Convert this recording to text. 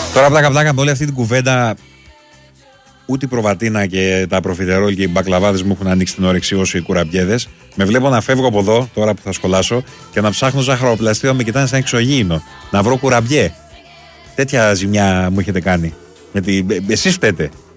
Τώρα από τα καπτάκα με όλη αυτή την κουβέντα, ούτε η προβατίνα και τα προφιτερόλ και οι μπακλαβάδες μου έχουν ανοίξει την όρεξη όσο οι κουραμπιέδες. Με βλέπω να φεύγω από εδώ, τώρα που θα σχολάσω, και να ψάχνω ζαχαροπλαστείο, με κοιτάνε σαν εξωγήινο. Να βρω κουραμπιέ. Τέτοια ζημιά μου έχετε κάνει. Εσείς φταίτε.